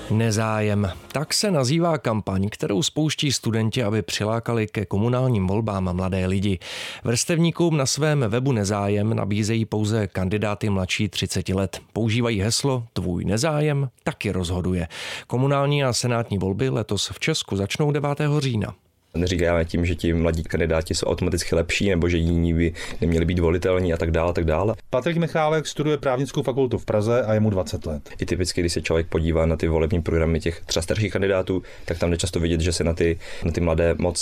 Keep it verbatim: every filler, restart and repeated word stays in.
Nezájem. Tak se nazývá kampaň, kterou spouští studenti, aby přilákali ke komunálním volbám mladé lidi. Vrstevníkům na svém webu Nezájem nabízejí pouze kandidáty mladší třicet let. Používají heslo Tvůj nezájem taky rozhoduje. Komunální a senátní volby letos v Česku začnou devátého října. Neříkáme tím, že ti mladí kandidáti jsou automaticky lepší nebo že jiní by neměli být volitelní a tak dále, tak dále. Patrik Michálek studuje právnickou fakultu v Praze a je mu dvacet let. I typicky, když se člověk podívá na ty volební programy těch třeba starších kandidátů, tak tam jde často vidět, že se na ty, na ty mladé moc